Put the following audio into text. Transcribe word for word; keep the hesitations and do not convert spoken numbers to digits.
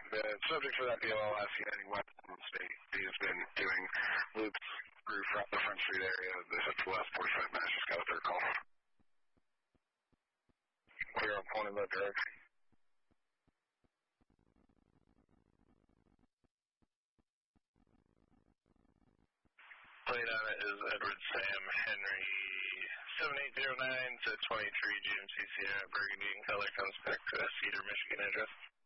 The subject for that D L L asking any west from the state. He has been doing loops through the Front Street area. This is the last forty-five minutes. Just got a third call. Clear on point in that direction. Plate on it is Edward Sam Henry seven eight zero nine to twenty-three G M C Sierra Burgundy in color, comes back to a Cedar, Michigan address.